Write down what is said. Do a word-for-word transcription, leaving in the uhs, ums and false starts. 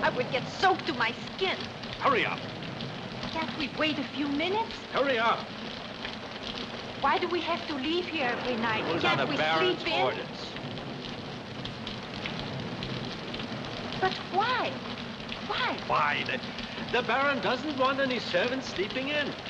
I would get soaked to my skin. Hurry up. Can't we wait a few minutes? Hurry up. Why do we have to leave here every night? Those Can't are the we Baron's sleep in? orders. But why? Why? Why? The, the Baron doesn't want any servants sleeping in.